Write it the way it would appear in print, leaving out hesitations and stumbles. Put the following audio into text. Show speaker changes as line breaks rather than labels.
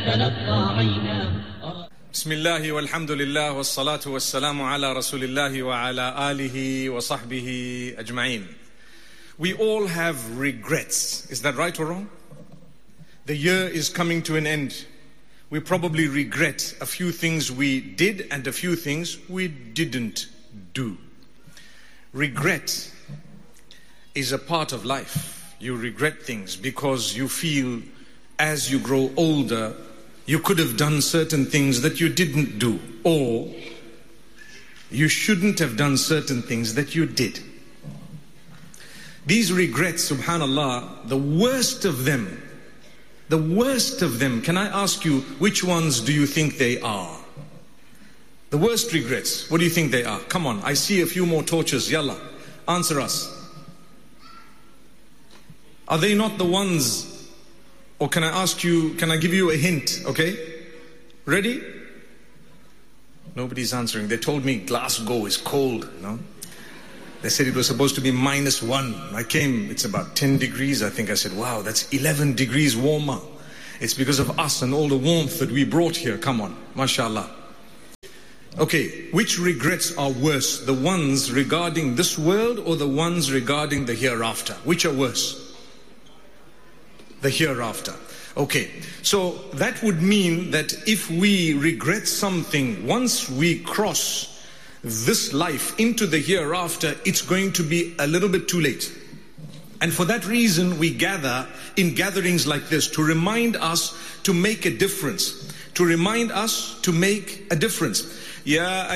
تلقى عيناه.
بسم الله والحمد لله والصلاة والسلام على رسول الله وعلى آله وصحبه أجمعين. We all have regrets. Is that right or wrong? The year is coming to an end. We probably regret a few things we did and a few things we didn't do. Regret is a part of life. You regret things because you feel as you grow older, you could have done certain things that you didn't do, or you shouldn't have done certain things that you did. These regrets, subhanallah, the worst of them, can I ask you, which ones do you think they are? The worst regrets, what do you think they are? Come on, I see a few more torches, yalla, answer us. Are they not the ones, or can I ask you, can I give you a hint, okay? Ready? Nobody's answering. They told me Glasgow is cold, you know. They said it was supposed to be -1. I came, it's about 10 degrees. I think I said, wow, that's 11 degrees warmer. It's because of us and all the warmth that we brought here. Come on, mashallah. Okay, which regrets are worse? The ones regarding this world or the ones regarding the hereafter? Which are worse? The hereafter. Okay, so that would mean that if we regret something, once we cross this life into the hereafter, it's going to be a little bit too late. And for that reason, we gather in gatherings like this to remind us to make a difference. To remind us to make a difference. Ya